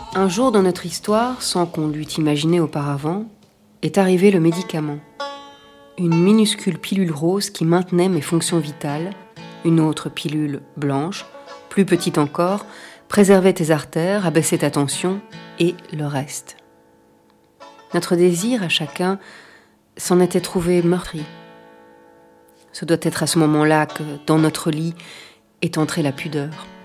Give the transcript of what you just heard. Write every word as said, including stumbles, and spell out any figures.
Un jour dans notre histoire, sans qu'on l'eût imaginé auparavant, est arrivé le médicament. Une minuscule pilule rose qui maintenait mes fonctions vitales, une autre pilule blanche, plus petite encore, préservait tes artères, abaissait ta tension et le reste. Notre désir à chacun s'en était trouvé meurtri. Ce doit être à ce moment-là que, dans notre lit, est entrée la pudeur.